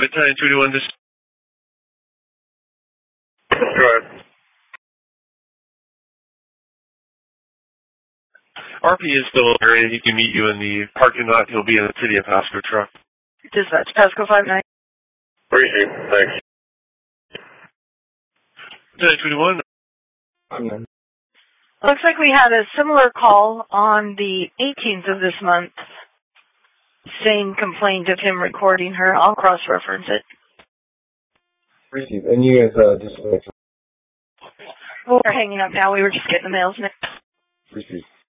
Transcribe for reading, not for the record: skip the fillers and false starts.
Battalion 21, this... Go ahead. RP is still there. He can meet you in the parking lot. He'll be in the City of Pasco truck. Dispatch, Pasco 59. Appreciate it. Thanks. Battalion 21. Looks like we had a similar call on the 18th of this month. Same complaint of him recording her. I'll cross-reference it. Received. And you guys just... We're hanging up now. We were just getting the mails. Received.